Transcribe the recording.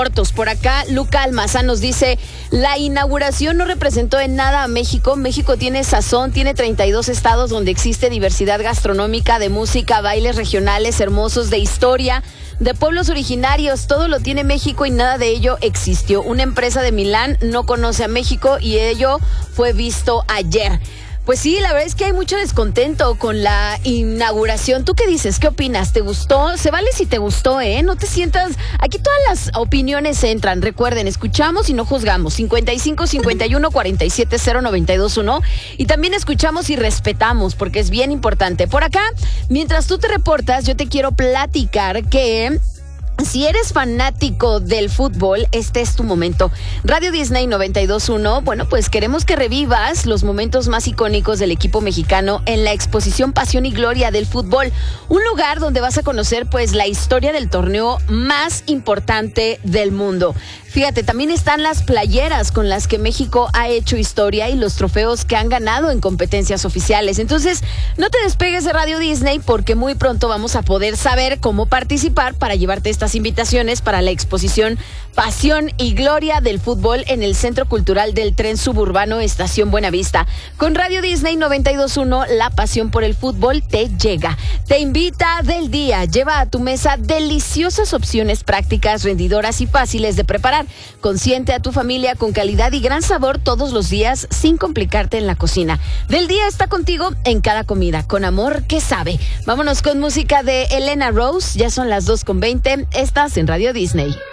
Cortos. Por acá, Luca Almazán nos dice, la inauguración no representó en nada a México. México tiene sazón, tiene 32 estados donde existe diversidad gastronómica, de música, bailes regionales hermosos, de historia, de pueblos originarios. Todo lo tiene México y nada de ello existió. Una empresa de Milán no conoce a México y ello fue visto ayer. Pues sí, la verdad es que hay mucho descontento con la inauguración. ¿Tú qué dices? ¿Qué opinas? ¿Te gustó? Se vale si te gustó, ¿eh? No te sientas... Aquí todas las opiniones entran. Recuerden, escuchamos y no juzgamos. 55-51-47-0921. Y también escuchamos y respetamos, porque es bien importante. Por acá, mientras tú te reportas, yo te quiero platicar que... si eres fanático del fútbol, este es tu momento. Radio Disney 92.1, bueno, pues queremos que revivas los momentos más icónicos del equipo mexicano en la exposición Pasión y Gloria del Fútbol. Un lugar donde vas a conocer, pues, la historia del torneo más importante del mundo. Fíjate, también están las playeras con las que México ha hecho historia y los trofeos que han ganado en competencias oficiales. Entonces, no te despegues de Radio Disney porque muy pronto vamos a poder saber cómo participar para llevarte estas invitaciones para la exposición Pasión y Gloria del Fútbol en el Centro Cultural del Tren Suburbano Estación Buenavista. Con Radio Disney 92.1, la pasión por el fútbol te llega. Te invita del día. Lleva a tu mesa deliciosas opciones prácticas, rendidoras y fáciles de preparar. Consiente a tu familia con calidad y gran sabor todos los días sin complicarte en la cocina. Del día está contigo en cada comida, con amor que sabe. Vámonos con música de Elena Rose. Ya son las 2:20. Estás en Radio Disney.